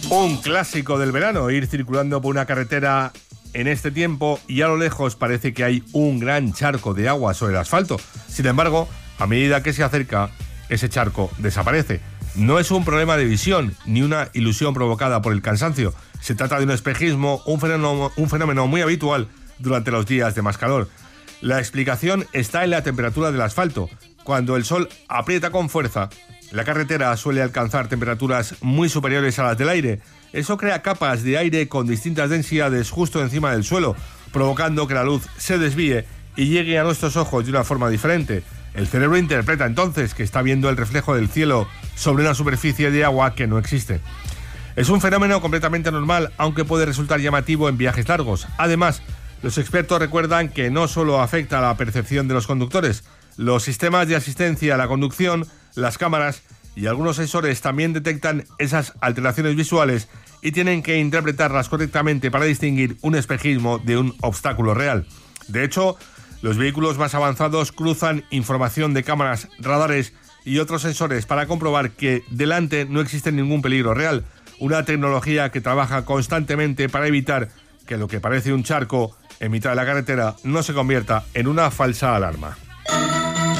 Un clásico del verano, ir circulando por una carretera en este tiempo y a lo lejos parece que hay un gran charco de agua sobre el asfalto. Sin embargo, a medida que se acerca, ese charco desaparece. No es un problema de visión ni una ilusión provocada por el cansancio. Se trata de un espejismo, un fenómeno muy habitual durante los días de más calor. La explicación está en la temperatura del asfalto. Cuando el sol aprieta con fuerza, la carretera suele alcanzar temperaturas muy superiores a las del aire. Eso crea capas de aire con distintas densidades justo encima del suelo, provocando que la luz se desvíe y llegue a nuestros ojos de una forma diferente. El cerebro interpreta entonces que está viendo el reflejo del cielo sobre una superficie de agua que no existe. Es un fenómeno completamente normal, aunque puede resultar llamativo en viajes largos. Además, los expertos recuerdan que no solo afecta a la percepción de los conductores. Los sistemas de asistencia a la conducción, las cámaras y algunos sensores también detectan esas alteraciones visuales y tienen que interpretarlas correctamente para distinguir un espejismo de un obstáculo real. De hecho, los vehículos más avanzados cruzan información de cámaras, radares y otros sensores para comprobar que delante no existe ningún peligro real, una tecnología que trabaja constantemente para evitar que lo que parece un charco en mitad de la carretera no se convierta en una falsa alarma.